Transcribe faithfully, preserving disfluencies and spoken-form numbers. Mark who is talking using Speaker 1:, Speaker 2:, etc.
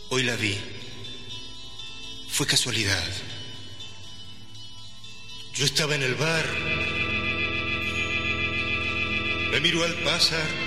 Speaker 1: Hoy la vi. Fue casualidad. Yo estaba en el bar. Me miró al pasar.